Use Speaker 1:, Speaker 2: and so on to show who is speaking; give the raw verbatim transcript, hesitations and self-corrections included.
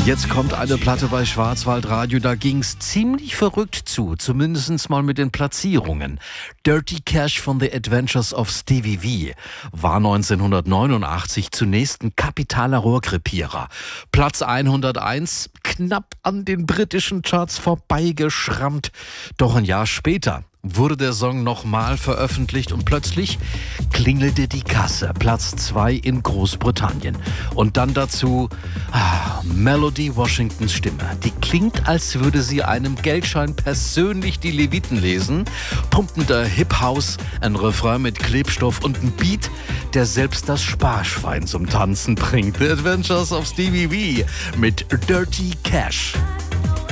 Speaker 1: Jetzt kommt eine Platte bei Schwarzwaldradio, da ging's ziemlich verrückt zu, zumindest mal mit den Platzierungen. Dirty Cash von The Adventures of Stevie V war neunzehnhundertneunundachtzig zunächst ein kapitaler Rohrkrepierer. Platz hunderteins, knapp an den britischen Charts vorbeigeschrammt. Doch ein Jahr später wurde der Song nochmal veröffentlicht und plötzlich klingelte die Kasse. Platz zwei in Großbritannien. Und dann dazu ah, Melody Washingtons Stimme. Die klingt, als würde sie einem Geldschein persönlich die Leviten lesen. Pumpender Hip-House, ein Refrain mit Klebstoff und ein Beat, der selbst das Sparschwein zum Tanzen bringt. The Adventures of Stevie V mit Dirty Cash.